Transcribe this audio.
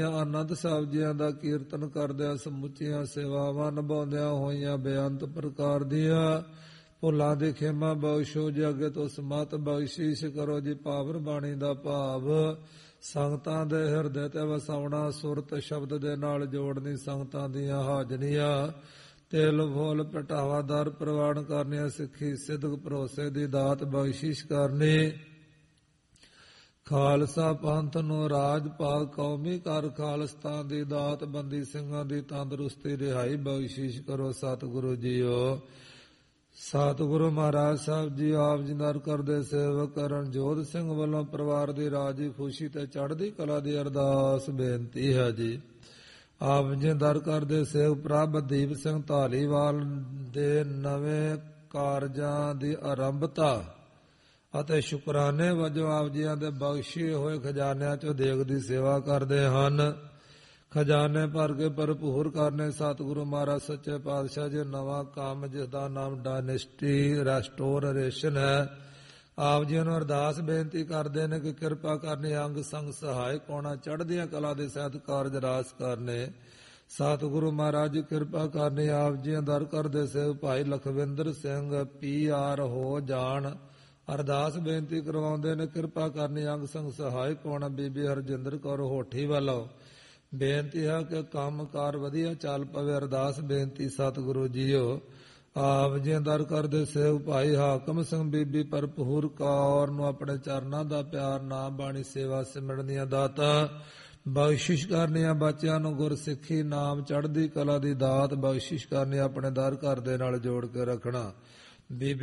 ਆਨੰਦ ਸਾਹਿਬ ਜੀਆਂ ਦਾ ਕੀਰਤਨ ਕਰਦਿਆਂ ਸਮੁੱਚੀਆਂ ਸੇਵਾਵਾਂ ਨਿਭਾਉਂਦਿਆਂ ਹੋਈਆਂ ਬੇਅੰਤ ਪ੍ਰਕਾਰ ਦੀਆਂ ਭੁੱਲਾਂ ਦੀ ਖੇਮਾ ਬਖਸ਼ੋ ਜੀ। ਅੱਗੇ ਤੋਂ ਸਮਤ ਬਖਸ਼ੀਸ਼ ਕਰੋ ਜੀ। ਪਾਵਰ ਬਾਣੀ ਦਾ ਭਾਵ ਸੰਗਤਾਂ ਦੇ ਹਿਰਦੇ ਤੇ ਵਸਾਉਣਾ, ਸੁਰਤ ਸ਼ਬਦ ਦੇ ਨਾਲ ਜੋੜਨੀ, ਸੰਗਤਾਂ ਦੀਆਂ ਹਾਜ਼ਰੀਆਂ ਤਿਲ ਫੁੱਲ ਪਟਾਵਾ ਦਰ ਪ੍ਰਵਾਨ ਕਰਨੀਆਂ, ਸਿੱਖੀ ਸਿੱਧਕ ਭਰੋਸੇ ਦੀ ਦਾਤ ਬਖਸ਼ਿਸ਼ ਕਰਨੀ। ਖਾਲਸਾ ਪੰਥ ਨੂੰ ਰਾਜ ਪਾਲ ਕੌਮੀ ਕਰ, ਖਾਲਸਤਾਨ ਦੀ ਦਾਤ ਬੰਦੀ ਸਿੰਘਾਂ ਦੀ ਤੰਦਰੁਸਤੀ ਰਿਹਾਈ ਬਖਸ਼ਿਸ਼ ਕਰੋ। ਸਤਿਗੁਰੂ ਜੀਓ। ਸਤਿਗੁਰੂ ਮਹਾਰਾਜ ਸਾਹਿਬ ਜੀ ਆਪ ਜੀ ਦਰ ਕਰਦੇ ਸੇਵਕ ਰਣਜੋਧ ਸਿੰਘ ਵੱਲੋਂ ਪਰਿਵਾਰ ਦੀ ਰਾਜੀ ਖੁਸ਼ੀ ਤੇ ਚੜ੍ਹਦੀ ਕਲਾ ਦੀ ਅਰਦਾਸ ਬੇਨਤੀ ਹੈ ਜੀ। ਆਪ ਜੀ ਦਰ ਕਰਦੇ ਸੇਵਕ ਪ੍ਰਭਦੀਪ ਸਿੰਘ ਧਾਲੀਵਾਲ ਦੇ ਨਵੇਂ ਕਾਰਜਾਂ ਦੀ ਆਰੰਭਤਾ ਅਤੇ ਸ਼ੁਕਰਾਨੇ ਵਜੋਂ ਆਪ ਜੀਆਂ ਦੇ ਬਖਸ਼ੇ ਹੋਏ ਖਜ਼ਾਨਿਆਂ ਚੋਂ ਦੇਗ ਦੀ ਸੇਵਾ ਕਰਦੇ ਹਨ। ਖਜ਼ਾਨੇ ਭਰ ਕੇ ਭਰਪੂਰ ਕਰਨੇ। ਸਤਿਗੁਰੂ ਮਹਾਰਾਜ ਸੱਚੇ ਪਾਤਸ਼ਾਹ ਜੀ ਨਵਾਂ ਕੰਮ ਜਿਸ ਦਾ ਨਾਮ ਡਾਇਨੈਸਟੀ ਰੈਸਟੋਰੇਸ਼ਨ ਹੈ, ਆਪ ਜੀ ਨੂੰ ਅਰਦਾਸ ਬੇਨਤੀ ਕਰਦੇ ਨੇ ਕਿ ਕਿਰਪਾ ਕਰਨੀ, ਅੰਗ ਸੰਗ ਸਹਾਇਕ ਹੋਣਾ, ਚੜ੍ਹਦੀਆਂ ਕਲਾ ਦੇ ਸਹਿਤ ਕਾਰਜ ਰਾਸ ਕਰਨੇ। ਸਤਿਗੁਰੂ ਮਹਾਰਾਜ ਜੀ ਕਿਰਪਾ ਕਰਨੀ। ਆਪ ਜੀ ਦਰ ਕਰਦੇ ਸੇਵ ਭਾਈ ਲਖਵਿੰਦਰ ਸਿੰਘ PR ਹੋ ਜਾਣ ਅਰਦਾਸ ਬੇਨਤੀ ਕਰਵਾਉਂਦੇ ਨੇ, ਕਿਰਪਾ ਕਰਨੀ, ਅੰਗ ਸੰਗ ਸਹਾਇਕ ਹੋਣਾ। ਬੀਬੀ ਹਰਜਿੰਦਰ ਕੌਰ ਹੋਠੀ ਵੱਲੋਂ ਬੇਨਤੀ ਹੈ ਕਿ ਕੰਮ ਕਾਰ ਵਧੀਆ ਚੱਲ ਪਵੇ, ਅਰਦਾਸ ਬੇਨਤੀ। ਸਤਿਗੁਰੂ ਜੀਓ। ਆਪ ਜੀ ਦਰ ਕਰਦੇ ਸੇਵ ਭਾਈ ਹਾਕਮ ਸਿੰਘ ਬੀਬੀ ਭਰਪੂਰ ਕੌਰ ਨੂੰ ਆਪਣੇ ਚਰਨਾਂ ਦਾ ਪਿਆਰ, ਨਾਮ ਬਾਣੀ ਸੇਵਾ ਸਿਮਰਨ ਦੀਆਂ ਦਾਤਾਂ ਬਖਸ਼ਿਸ਼ ਕਰਨੀਆਂ। ਬੱਚਿਆਂ ਨੂੰ ਗੁਰਸਿੱਖੀ ਨਾਮ ਚੜ੍ਹਦੀ ਕਲਾ ਦੀ ਦਾਤ ਬਖਸ਼ਿਸ਼ ਕਰਨੀ, ਆਪਣੇ ਦਰ ਘਰ ਦੇ ਨਾਲ ਜੋੜ ਕੇ ਰੱਖਣਾ। ਬੀਬੀ